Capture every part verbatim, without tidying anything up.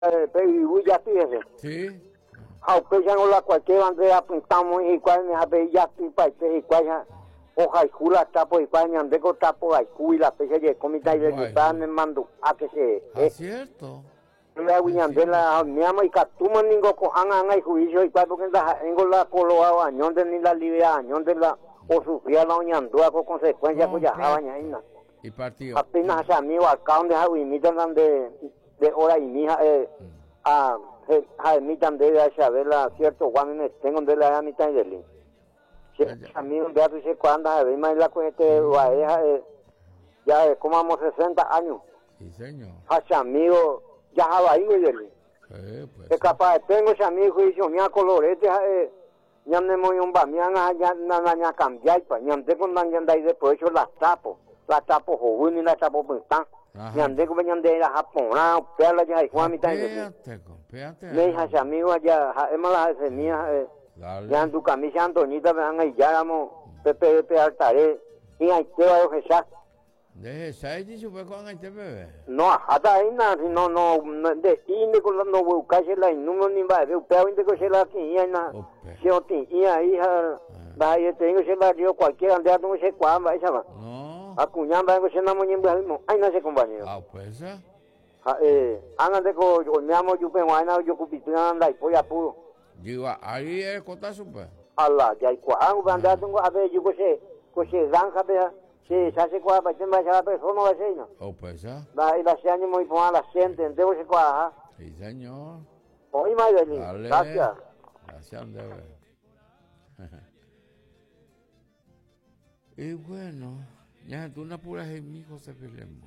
pero ya tiene. Sí. Aunque ya no la cualquier bandera apuntamos y cuál me habe ya ti para que y cuál hoja y cula tapo y cuál me deco tapo y cuila peche de comida y de pan me mando a que se. Ah, cierto. La guiñande la mi amo y catuma ningo cojan anga y juicio y cuál porque la en la coloa añón de ni la libia añón de la o sufría la oñando a consecuencia que ya bañaina. Y partió. Apenas a mí acá donde ha imitan de de hora y mija eh a a imitan de la chavela cierto cuando me tengo de la mitad de él. A mí un día dice cuando a ver más la cueste eh ya como sesenta años. Sí, señor. Hacia amigo ya ha ahí él. Eh, pues. Es capaz tengo ese amigo y yo me colorete eh ya me voy un bamiana ya nada ya cambiar pues ya tengo nada de después yo las tapo. La tapo joven y la tapo puntán. Ñande que venían de la Japón, ah, pela ya Juan mitad de. Péate, péate. Me hija amigo allá, es mala semilla, eh. Ya en tu camisa Antonita me han ahí ya vamos, Pepe Pepe Altaré, y ahí te va a dejar. De seis y sube con este bebé. No, hasta ahí nada, no, no, de inde con la no buscarse la número ni va, de pero inde que se la aquí y na. Si o ti y ahí ha, va yo tengo se la dio cualquiera ande a no sé cuándo va esa va. No. Acuñamba que se namo ñembe mismo. Ay no sé compañero. Ah, pues ah. Eh, anda de co yo me amo yo penguana yo cupituna anda y polla puro. Digo, ahí es cota super. Allah, ya iko ang banda tungo abe yo ko se ko se zanja be se se hace kwa pa tema ya persona va ser no. Oh, pues ah. Va y la se año muy pon la gente, entero se kwa. Sí, señor. Hoy más de Gracias. Gracias, André. Y bueno, ya tú no apuras en mi José Filemón.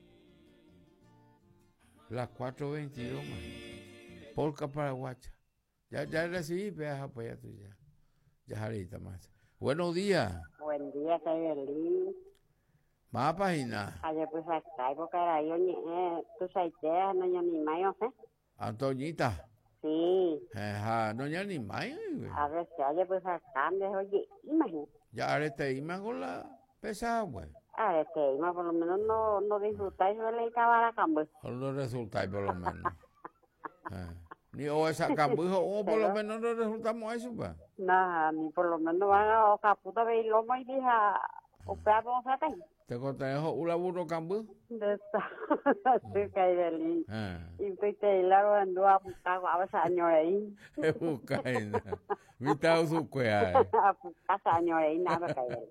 Las cuatro veintidós, man. Polca Paraguacha. Ya, ya recibí, peaja, pues ya tú ya. Ya ahorita más. Buenos días. Buen día, Caibelín. Más página. Ayer pues hasta porque era yo ni eh tú sabes no yo ni mayo, ¿eh? Antoñita. Sí. Ajá, no ya ni mayo. A ver si ayer pues acá me oye, imagínate. Ya ahora te iman con la pesada, güey. A ver, que ima por lo menos no no disfrutáis de la cabara cambo. O no resultáis por lo menos. eh. Ni o esa cambujo, o por lo menos no resultamos eso, pues. No, ni por lo menos van a caputa de lomo y dija, o pedo no se te. Te contejo un laburo cambu. De esta, sí, Caibelín. Ah. Y pues te hilaro en dos a buscar a veces años ahí. Es buscaina. Viste su cuea. A buscar años ahí, nada, Caibelín.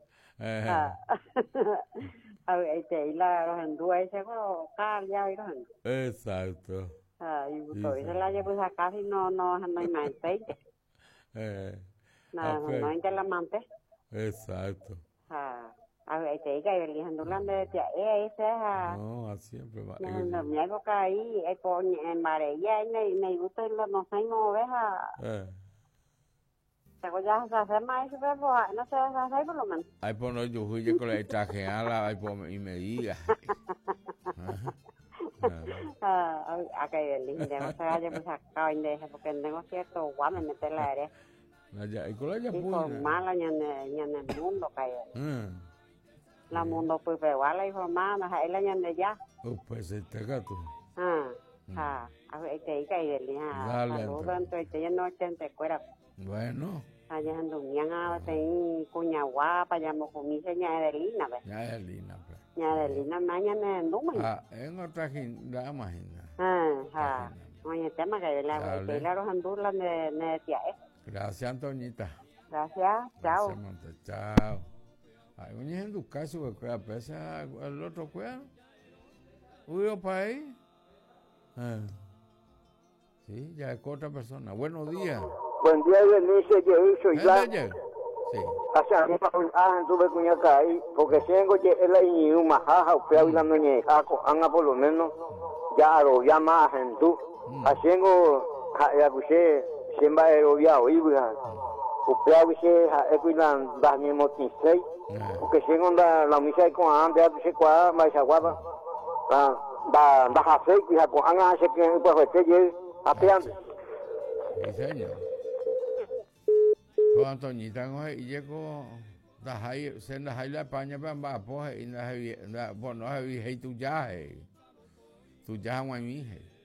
A ver, te hilaro en dos ahí, seguro, ya y los. Exacto. Ah, y pues se la llevo a casa y no, no, no hay más aceite. Eh. No, no hay que la mante. Exacto. Ah. A ver, te diga, y el de eh, ese es. No, así siempre va. En mi época ahí, en Marella, y me gusta no sé, no ovejas. Eh. Tengo ya se hace más, no se hace por lo menos. Ay, pues no, yo fui con la extranjera, ay, pues, y me diga. Ah, a que el lindo, no se vaya pues acá, porque tengo cierto guay, me mete la área. Y con la ya pude. Y con mala, ya en el mundo, cae. La mundo pues igual la informada, ahí la ñande ya. Oh, pues este gato. Ah, ah, a ver, te diga y del día. Saludos, entonces ya no te cuera. Bueno. Allá en Dumiana, en Cuñaguapa, ya me comí seña de Lina, ¿ves? Ya de Lina, pues. Ya de Lina, mañana en Dumiana. Ah, en otra ginda, imagina. Ah, ah. Oye, tema que le hago, que le hago en Durla de de tía, ¿eh? Gracias, Antoñita. Gracias, chao. Gracias, chao. Hay un en tu caso que a veces el otro cuero. Huyo para ahí. Ah. Sí, ya es otra persona. Buenos días. Buen día, Bernice, yo soy ya. Sí. Hacia mí, ah, tuve cuñaca ahí, porque tengo que él ahí un majaja, o pea hablando en jaco, anga por lo menos, ya lo llama a gente. Haciendo, ya escuché, siempre lo ya oí, o pea escuché, escuchan, da mi motisei. Porque si no da la misa con ande a se qua mai sa guapa da da da hace que con anga se que pues este ye apeando. Sí, señor. Con Antoñita no y llegó da hay se da hay la España para va pues y na bueno hay tu ya tu ya muy mije.